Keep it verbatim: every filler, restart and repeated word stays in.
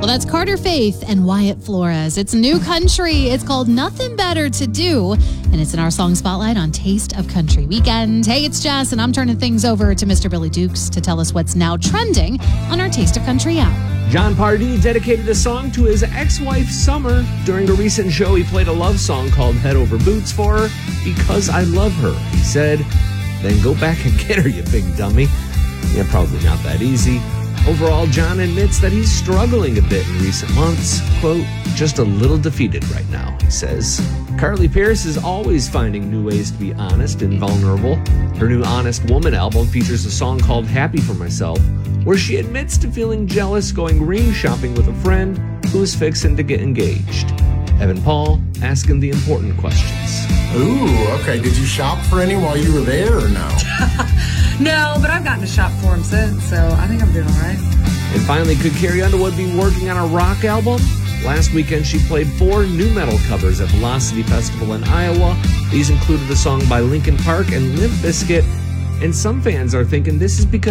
Well, that's Carter Faith and Wyatt Flores. It's new country. It's called Nothing Better to Do, and it's in our song spotlight on Taste of Country Weekend. Hey, it's Jess, and I'm turning things over to Mister Billy Dukes to tell us what's now trending on our Taste of Country app. John Pardee dedicated a song to his ex-wife, Summer. During a recent show, he played a love song called Head Over Boots for her because I love her. He said, then go back and get her, you big dummy. Yeah, probably not that easy. Overall, John admits that he's struggling a bit in recent months. Quote, just a little defeated right now, he says. Carly Pearce is always finding new ways to be honest and vulnerable. Her new Honest Woman album features a song called Happy for Myself, where she admits to feeling jealous going ring shopping with a friend who is fixing to get engaged. Evan Paul asking the important questions. Ooh, okay. Did you shop for any while you were there or no? No, but I've gotten to shop for him since, so I think I'm doing all right. And finally, could Carrie Underwood be working on a rock album? Last weekend, she played four new metal covers at Velocity Festival in Iowa. These included a song by Linkin Park and Limp Bizkit. And some fans are thinking this is because